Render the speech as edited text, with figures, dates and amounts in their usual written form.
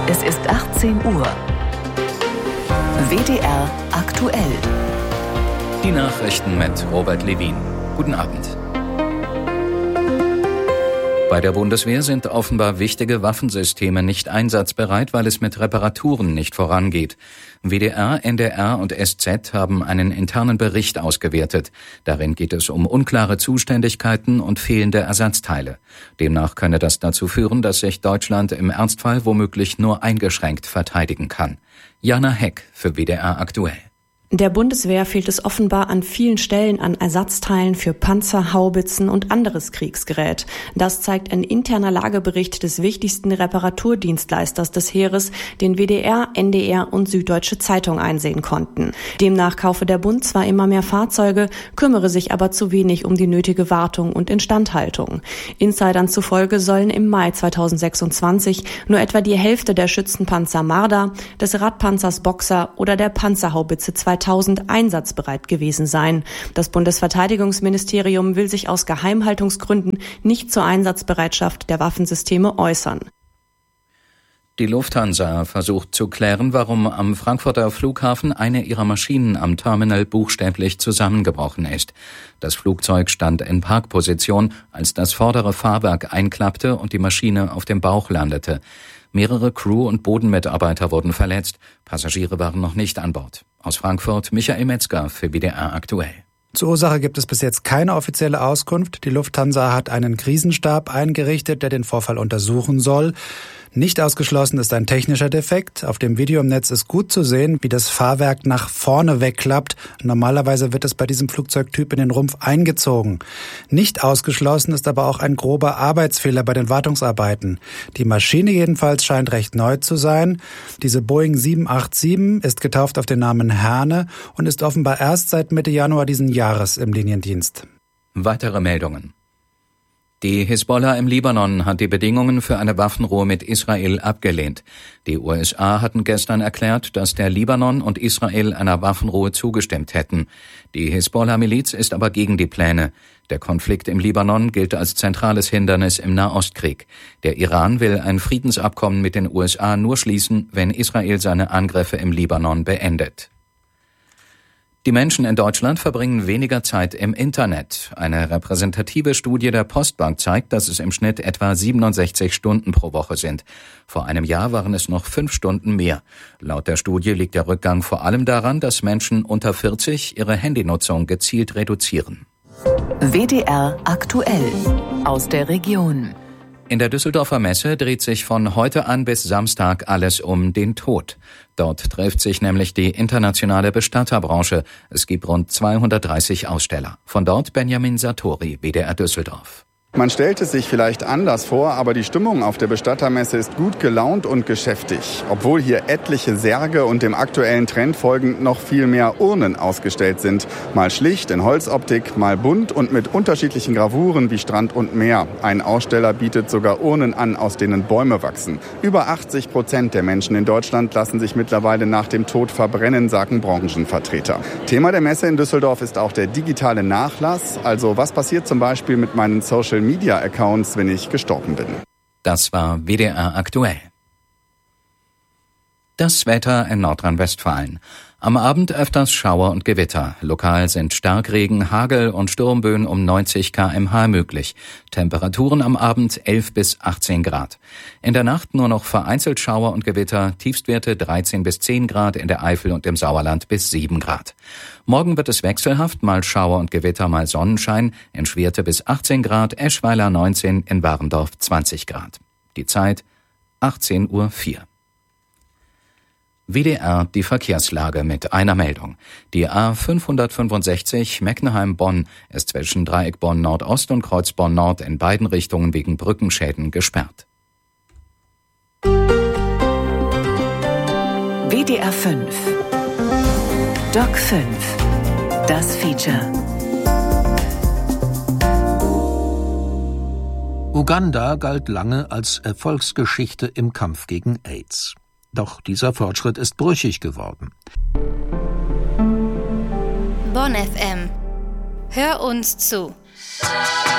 Es ist 18 Uhr. WDR aktuell. Die Nachrichten mit Robert Levin. Guten Abend. Bei der Bundeswehr sind offenbar wichtige Waffensysteme nicht einsatzbereit, weil es mit Reparaturen nicht vorangeht. WDR, NDR und SZ haben einen internen Bericht ausgewertet. Darin geht es um unklare Zuständigkeiten und fehlende Ersatzteile. Demnach könne das dazu führen, dass sich Deutschland im Ernstfall womöglich nur eingeschränkt verteidigen kann. Jana Heck für WDR aktuell. Der Bundeswehr fehlt es offenbar an vielen Stellen an Ersatzteilen für Panzer, Haubitzen und anderes Kriegsgerät. Das zeigt ein interner Lagebericht des wichtigsten Reparaturdienstleisters des Heeres, den WDR, NDR und Süddeutsche Zeitung einsehen konnten. Demnach kaufe der Bund zwar immer mehr Fahrzeuge, kümmere sich aber zu wenig um die nötige Wartung und Instandhaltung. Insidern zufolge sollen im Mai 2026 nur etwa die Hälfte der Schützenpanzer Marder, des Radpanzers Boxer oder der Panzerhaubitze 2000 einsatzbereit gewesen sein. Das Bundesverteidigungsministerium will sich aus Geheimhaltungsgründen nicht zur Einsatzbereitschaft der Waffensysteme äußern. Die Lufthansa versucht zu klären, warum am Frankfurter Flughafen eine ihrer Maschinen am Terminal buchstäblich zusammengebrochen ist. Das Flugzeug stand in Parkposition, als das vordere Fahrwerk einklappte und die Maschine auf dem Bauch landete. Mehrere Crew- und Bodenmitarbeiter wurden verletzt. Passagiere waren noch nicht an Bord. Aus Frankfurt Michael Metzger für WDR aktuell. Zur Ursache gibt es bis jetzt keine offizielle Auskunft. Die Lufthansa hat einen Krisenstab eingerichtet, der den Vorfall untersuchen soll. Nicht ausgeschlossen ist ein technischer Defekt. Auf dem Video im Netz ist gut zu sehen, wie das Fahrwerk nach vorne wegklappt. Normalerweise wird es bei diesem Flugzeugtyp in den Rumpf eingezogen. Nicht ausgeschlossen ist aber auch ein grober Arbeitsfehler bei den Wartungsarbeiten. Die Maschine jedenfalls scheint recht neu zu sein. Diese Boeing 787 ist getauft auf den Namen Herne und ist offenbar erst seit Mitte Januar diesen Jahres im Liniendienst. Weitere Meldungen. Die Hisbollah im Libanon hat die Bedingungen für eine Waffenruhe mit Israel abgelehnt. Die USA hatten gestern erklärt, dass der Libanon und Israel einer Waffenruhe zugestimmt hätten. Die Hisbollah-Miliz ist aber gegen die Pläne. Der Konflikt im Libanon gilt als zentrales Hindernis im Nahostkrieg. Der Iran will ein Friedensabkommen mit den USA nur schließen, wenn Israel seine Angriffe im Libanon beendet. Die Menschen in Deutschland verbringen weniger Zeit im Internet. Eine repräsentative Studie der Postbank zeigt, dass es im Schnitt etwa 67 Stunden pro Woche sind. Vor einem Jahr waren es noch 5 Stunden mehr. Laut der Studie liegt der Rückgang vor allem daran, dass Menschen unter 40 ihre Handynutzung gezielt reduzieren. WDR aktuell aus der Region. In der Düsseldorfer Messe dreht sich von heute an bis Samstag alles um den Tod. Dort trifft sich nämlich die internationale Bestatterbranche. Es gibt rund 230 Aussteller. Von dort Benjamin Sartori, WDR Düsseldorf. Man stellt es sich vielleicht anders vor, aber die Stimmung auf der Bestattermesse ist gut gelaunt und geschäftig. Obwohl hier etliche Särge und dem aktuellen Trend folgend noch viel mehr Urnen ausgestellt sind. Mal schlicht in Holzoptik, mal bunt und mit unterschiedlichen Gravuren wie Strand und Meer. Ein Aussteller bietet sogar Urnen an, aus denen Bäume wachsen. Über 80% der Menschen in Deutschland lassen sich mittlerweile nach dem Tod verbrennen, sagen Branchenvertreter. Thema der Messe in Düsseldorf ist auch der digitale Nachlass. Also was passiert zum Beispiel mit meinen Social-Media-Accounts, wenn ich gestorben bin. Das war WDR aktuell. Das Wetter in Nordrhein-Westfalen. Am Abend öfters Schauer und Gewitter. Lokal sind Starkregen, Hagel und Sturmböen um 90 km/h möglich. Temperaturen am Abend 11 bis 18 Grad. In der Nacht nur noch vereinzelt Schauer und Gewitter. Tiefstwerte 13 bis 10 Grad in der Eifel und im Sauerland bis 7 Grad. Morgen wird es wechselhaft, mal Schauer und Gewitter, mal Sonnenschein. In Schwerte bis 18 Grad, Eschweiler 19, in Warendorf 20 Grad. Die Zeit 18:04 Uhr. WDR, die Verkehrslage mit einer Meldung. Die A565 Meckenheim-Bonn ist zwischen Dreieck Bonn-Nordost und Kreuz Bonn-Nord in beiden Richtungen wegen Brückenschäden gesperrt. WDR 5 Doc 5 Das Feature. Uganda galt lange als Erfolgsgeschichte im Kampf gegen AIDS. Doch dieser Fortschritt ist brüchig geworden. Bonn FM. Hör uns zu.